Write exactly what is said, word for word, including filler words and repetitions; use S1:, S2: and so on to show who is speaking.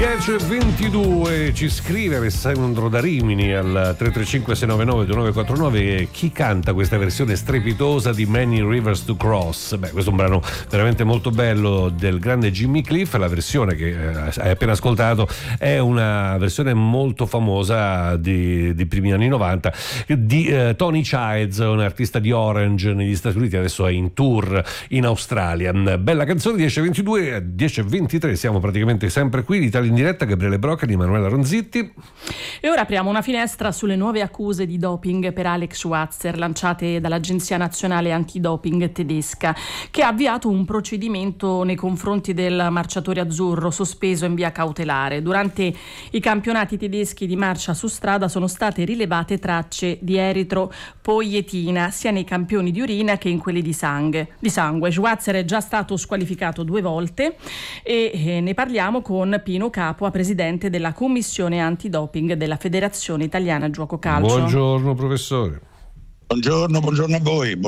S1: dieci e ventidue ci scrive Alessandro da Rimini al tre tre cinque sei nove nove due nove quattro nove. Chi canta questa versione strepitosa di Many Rivers to Cross? Beh, questo è un brano veramente molto bello del grande Jimmy Cliff. La versione che eh, hai appena ascoltato è una versione molto famosa di, di primi anni novanta di eh, Tony Childs, un artista di Orange negli Stati Uniti, adesso è in tour in Australia. Bella canzone. Dieci e ventidue, dieci e ventitré, siamo praticamente sempre qui, l'Italia in diretta. Gabriele Broccoli, Emanuela Ronzitti.
S2: E ora apriamo una finestra sulle nuove accuse di doping per Alex Schwarzer lanciate dall'Agenzia Nazionale Antidoping tedesca, che ha avviato un procedimento nei confronti del marciatore azzurro sospeso in via cautelare. Durante i campionati tedeschi di marcia su strada sono state rilevate tracce di eritropoietina sia nei campioni di urina che in quelli di sangue. Di sangue. Schwarzer è già stato squalificato due volte e, e ne parliamo con Pino Capua, presidente della Commissione Antidoping della Federazione Italiana Giuoco Calcio.
S1: Buongiorno professore.
S3: Buongiorno, buongiorno a voi.